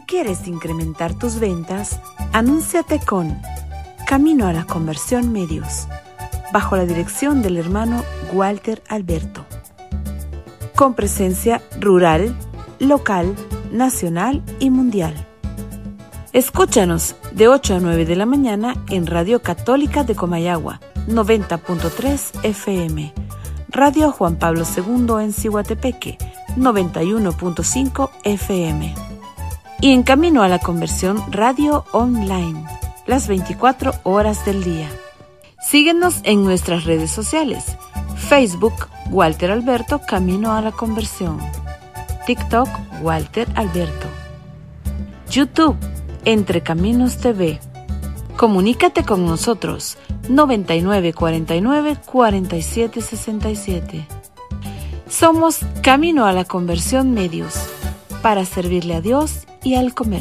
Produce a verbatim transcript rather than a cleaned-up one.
quieres incrementar tus ventas, anúnciate con Camino a la Conversión Medios, bajo la dirección del hermano Walter Alberto, con presencia rural, local, nacional y mundial. Escúchanos de ocho a nueve de la mañana en Radio Católica de Comayagua, noventa punto tres F M, Radio Juan Pablo segundo en Cihuatepeque, noventa y uno punto cinco F M, y en Camino a la Conversión Radio Online, las veinticuatro horas del día. Síguenos en nuestras redes sociales: Facebook, Walter Alberto Camino a la Conversión; TikTok, Walter Alberto; YouTube, Entre Caminos T V. Comunícate con nosotros, noventa y nueve cuarenta y nueve cuarenta y siete sesenta y siete. Somos Camino a la Conversión Medios, para servirle a Dios y al comer.